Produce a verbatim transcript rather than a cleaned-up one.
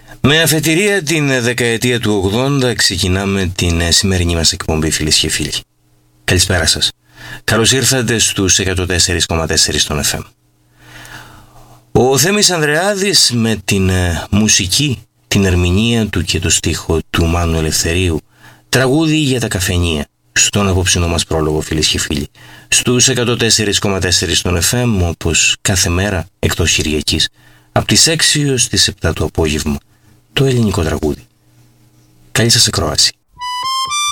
Με αφετηρία την δεκαετία του ογδόντα ξεκινάμε την σημερινή μας εκπομπή, φίλες και φίλοι. Καλησπέρα σας. Καλώς ήρθατε στους εκατόν τέσσερα κόμμα τέσσερα στον εφ εμ. Ο Θέμης Ανδρεάδης με την μουσική, την ερμηνεία του και το στίχο του Μάνου Ελευθερίου, τραγούδι για τα καφενεία, στον απόψινό μας πρόλογο, φίλες και φίλοι. Στους εκατόν τέσσερα κόμμα τέσσερα στον εφ εμ, όπως κάθε μέρα εκτός Κυριακής, από τις έξι έως τις επτά το απόγευμα, το ελληνικό τραγούδι. Καλή σας ακρόαση.